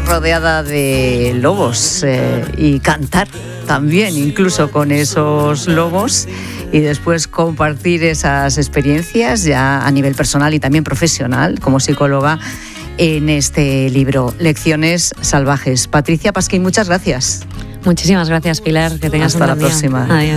rodeada de lobos y cantar también, incluso con esos lobos, y después compartir esas experiencias ya a nivel personal y también profesional como psicóloga en este libro, Lecciones Salvajes. Patricia Pasquín, muchas gracias. Muchísimas gracias, Pilar. Que tengas un buen día. Hasta la próxima. Adiós.